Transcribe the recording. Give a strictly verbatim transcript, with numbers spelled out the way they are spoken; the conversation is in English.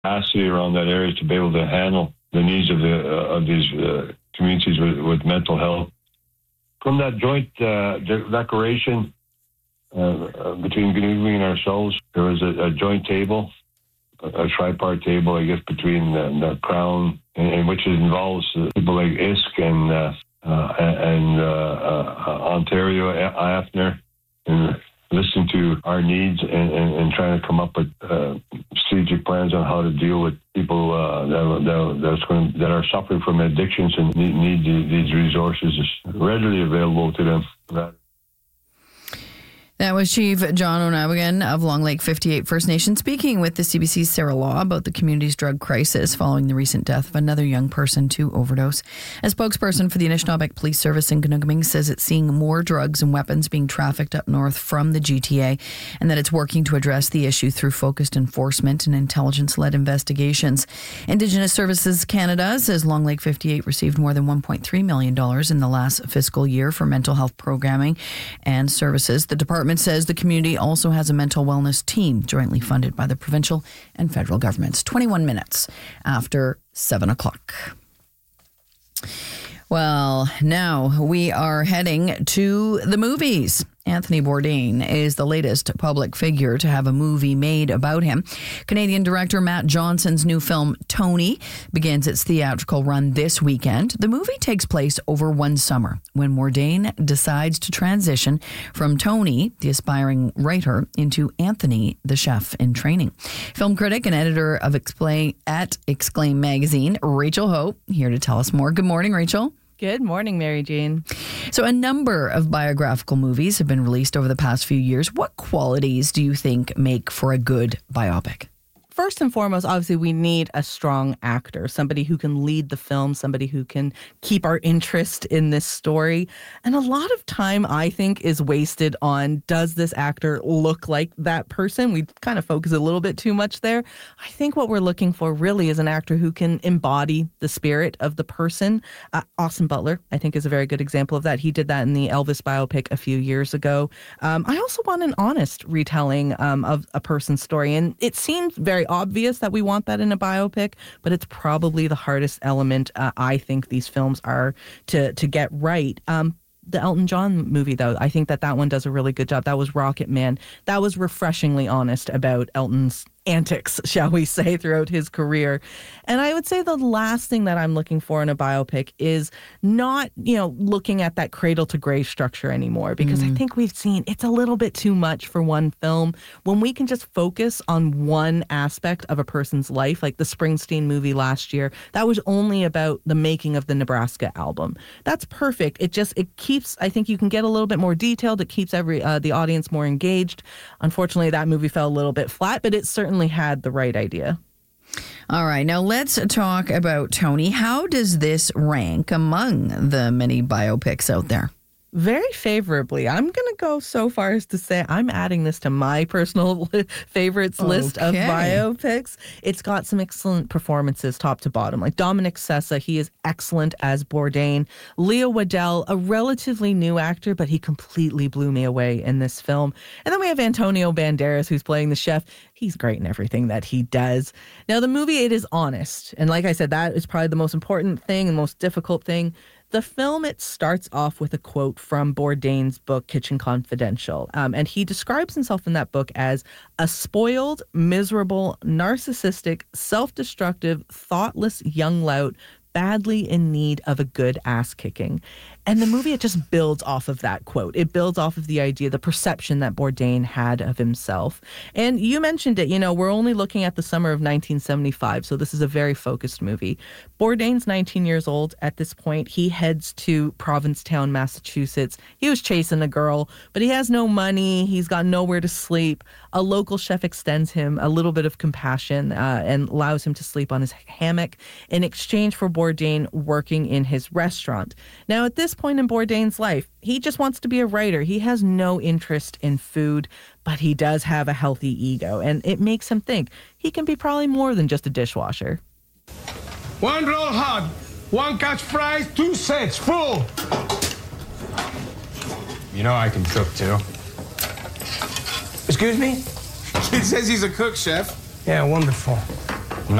capacity around that area to be able to handle the needs of the uh, of these uh, communities with, with mental health. From that joint uh, de- declaration uh, uh, between Ganugumi and ourselves, there was a, a joint table, a, a tripart table, I guess, between the, the Crown, and, and which involves uh, people like I S C and uh, uh, and uh, uh, Ontario, A F N R, and listening to our needs and, and, and trying to come up with uh, strategic plans on how to deal with people uh, that, that, that's going, that are suffering from addictions and need, need these resources readily available to them. That was Chief John O'Navigan of Long Lake fifty-eight First Nation speaking with the C B C's Sarah Law about the community's drug crisis following the recent death of another young person to overdose. A spokesperson for the Anishinaabeg Police Service in Ganugumi says it's seeing more drugs and weapons being trafficked up north from the G T A and that it's working to address the issue through focused enforcement and intelligence-led investigations. Indigenous Services Canada says Long Lake fifty-eight received more than one point three million dollars in the last fiscal year for mental health programming and services. The department says the community also has a mental wellness team jointly funded by the provincial and federal governments. twenty-one minutes after seven o'clock. Well, now we are heading to the movies. Anthony Bourdain is the latest public figure to have a movie made about him. Canadian director Matt Johnson's new film, Tony, begins its theatrical run this weekend. The movie takes place over one summer when Bourdain decides to transition from Tony, the aspiring writer, into Anthony, the chef in training. Film critic and editor of Explain at Exclaim magazine, Rachel Ho, here to tell us more. Good morning, Rachel. Good morning, Mary Jane. So a number of biographical movies have been released over the past few years. What qualities do you think make for a good biopic? First and foremost, obviously, we need a strong actor, somebody who can lead the film, somebody who can keep our interest in this story. And a lot of time, I think, is wasted on, does this actor look like that person? We kind of focus a little bit too much there. I think what we're looking for really is an actor who can embody the spirit of the person. Uh, Austin Butler, I think, is a very good example of that. He did that in the Elvis biopic a few years ago. Um, I also want an honest retelling um, of a person's story. And it seems very obvious that we want that in a biopic, but it's probably the hardest element uh, I think these films are to to get right. Um, the Elton John movie, though, I think that that one does a really good job. That was Rocket Man. That was refreshingly honest about Elton's antics, shall we say, throughout his career. And I would say the last thing that I'm looking for in a biopic is not, you know, looking at that cradle to grave structure anymore, because mm. I think we've seen it's a little bit too much for one film. When we can just focus on one aspect of a person's life, like the Springsteen movie last year, that was only about the making of the Nebraska album. That's perfect. It just, it keeps, I think you can get a little bit more detailed. It keeps every uh, the audience more engaged. Unfortunately, that movie fell a little bit flat, but it certainly had the right idea. All right, now let's talk about Tony. How does this rank among the many biopics out there? Very favorably. I'm going to go so far as to say I'm adding this to my personal favorites okay. list of biopics. It's got some excellent performances top to bottom. Like Dominic Sessa, he is excellent as Bourdain. Leo Waddell, a relatively new actor, but he completely blew me away in this film. And then we have Antonio Banderas, who's playing the chef. He's great in everything that he does. Now, the movie, it is honest. And like I said, that is probably the most important thing and most difficult thing. The film, it starts off with a quote from Bourdain's book, Kitchen Confidential. Um, and he describes himself in that book as a spoiled, miserable, narcissistic, self-destructive, thoughtless young lout badly in need of a good ass kicking. And the movie, it just builds off of that quote. It builds off of the idea, the perception that Bourdain had of himself. And you mentioned it, you know, we're only looking at the summer of nineteen seventy-five, so this is a very focused movie. Bourdain's nineteen years old at this point. He heads to Provincetown, Massachusetts. He was chasing a girl, but he has no money. He's got nowhere to sleep. A local chef extends him a little bit of compassion uh, and allows him to sleep on his hammock in exchange for Bourdain working in his restaurant. Now, at this point in Bourdain's life, he just wants to be a writer. He has no interest in food, but he does have a healthy ego, and it makes him think he can be probably more than just a dishwasher. One roll hot, one catch fries, two sets, full. You know I can cook, too. Excuse me? He says he's a cook, chef. Yeah, wonderful.